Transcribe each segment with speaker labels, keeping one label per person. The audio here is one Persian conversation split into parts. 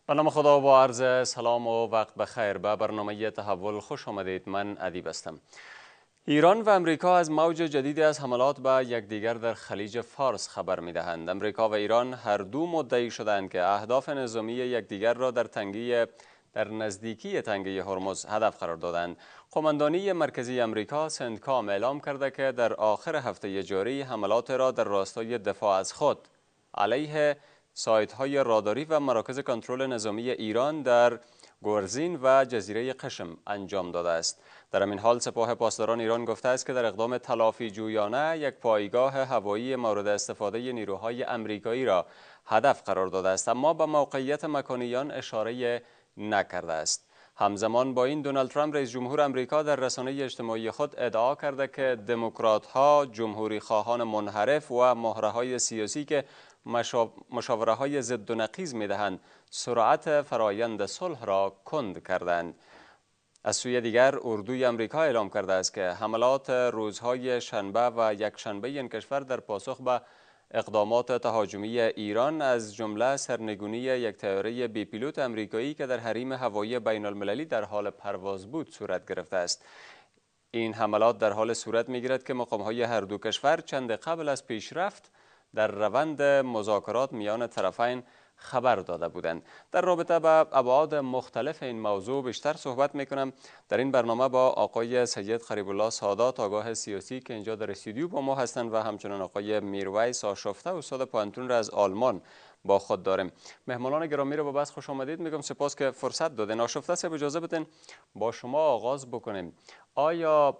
Speaker 1: به نام خدا با عرض سلام و وقت بخیر. به برنامه تحول خوش آمدید. من ادیب هستم. ایران و امریکا از موج جدیدی از حملات به یکدیگر در خلیج فارس خبر می‌دهند. امریکا و ایران هر دو مدعی شدند که اهداف نظامی یکدیگر را در نزدیکی تنگه هرمز هدف قرار دادند. قماندانی مرکزی امریکا سنتکام اعلام کرده که در آخر هفته جاری حملات را در راستای دفاع از خود علیه سایت‌های راداری و مراکز کنترل نظامی ایران در گورزین و جزیره قشم انجام داده است. در همین حال سپاه پاسداران ایران گفته است که در اقدام تلافی جویانه یک پایگاه هوایی مورد استفاده نیروهای امریکایی را هدف قرار داده است، اما به موقعیت مکانیان اشاره نکرده است. همزمان با این دونالد ترامپ رئیس جمهور امریکا در رسانه اجتماعی خود ادعا کرده که دموکرات‌ها، جمهوری خواهان منحرف و مهره‌های سیاسی که مشاوره‌های ضد و نقیض می‌دهند سرعت فرایند صلح را کند کردند. از سوی دیگر اردوی امریکا اعلام کرده است که حملات روزهای شنبه و یکشنبه این کشور در پاسخ به اقدامات تهاجمی ایران از جمله سرنگونی یک طیاره بی پیلوت امریکایی که در حریم هوایی بین المللی در حال پرواز بود صورت گرفته است. این حملات در حال صورت می‌گیرد که مقام‌های هر دو کشور چند قبل از پیشرفت در روند مذاکرات میان طرفین خبر داده بودند. در رابطه با ابعاد مختلف این موضوع بیشتر صحبت میکنم در این برنامه با آقای سید قریب الله سادات، آگاه سیاسی که اینجا در استودیو با ما هستند، و همچنین آقای میرویس آشفته، استاد پانتون را از آلمان با خود داریم. مهمانان گرامی را با بس خوش آمدید میگم. سپاس که فرصت دادین. آشفته صاحب اجازه بدین با شما آغاز بکنیم. آیا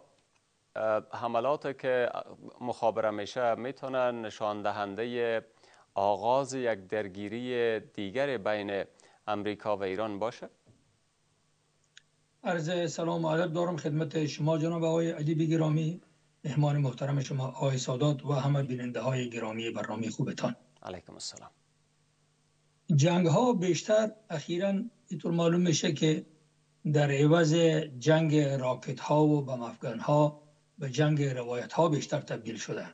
Speaker 1: حملات که مخابره میشه میتونن نشان دهنده آغاز یک درگیری دیگر بین امریکا و ایران باشه؟
Speaker 2: عرض سلام و ادب دارم خدمت شما جناب آقای ادیب گرامی، مهمان محترم شما آقای سادات و همه بیننده های گرامی برنامه خوبتان.
Speaker 1: علیکم السلام.
Speaker 2: جنگ ها بیشتر اخیراً اینطور معلوم میشه که در عوض جنگ راکت ها و بم افغان ها به جنگ روایت ها بیشتر تبدیل شده.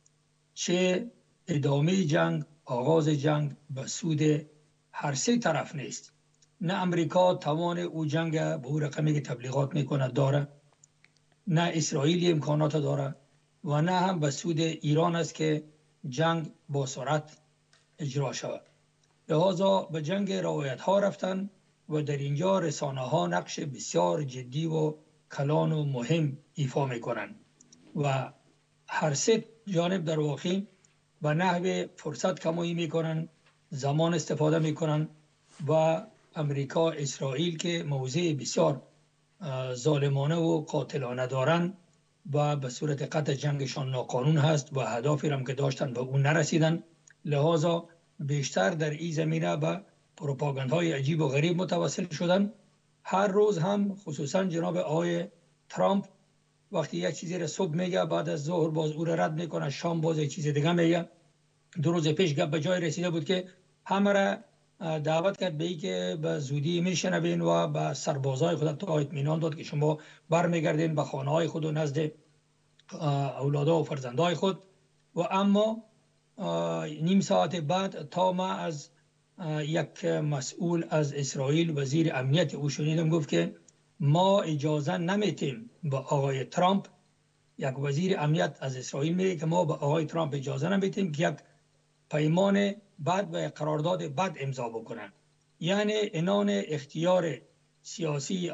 Speaker 2: چه ادامه جنگ، آغاز جنگ به سود هر سه طرف نیست. نه امریکا توان او جنگ به او رقمی که تبلیغات میکنه داره، نه اسرائیل امکانات داره، و نه هم به سود ایران است که جنگ با سرعت اجرا شود. لذا به جنگ روایت ها رفتن و در اینجا رسانه ها نقش بسیار جدی و کلان و مهم ایفا میکنن و هر سه جانب در واقع به نحو فرصت کمایی میکنن، زمان استفاده میکنن و امریکا اسرائیل که موضع بسیار ظالمانه و قاتلانه دارن و به صورت قطع جنگشان ناقانون هست و اهدافی هم که داشتن به اون نرسیدن، لذا بیشتر در این زمینه به پروپاگاندهای عجیب و غریب متوسل شدن. هر روز هم خصوصا جناب آقای ترامپ وقتی یک چیزی را صبح میگه، بعد از ظهر باز او را رد میکنه، شام باز یک چیز دیگه میگه. 2 روز پیش گپ به جای رسیده بود که همه را دعوت کرد به این که به زودی میشنوین و به سربازای خود تا اطمینان داد که شما برمیگردین به خانه های خود و نزد اولادها و فرزندای خود. و اما نیم ساعت بعد تا ما از یک مسئول از اسرائیل، وزیر امنیت او، شنیدم گفت که ما اجازه نمیتیم به آقای ترامپ، یک وزیر امنیت از اسرائیل میگه که ما به آقای ترامپ اجازه نمیتیم که یک پیمان بد و قرارداد بد امضا بکنن. یعنی عنان اختیار سیاسی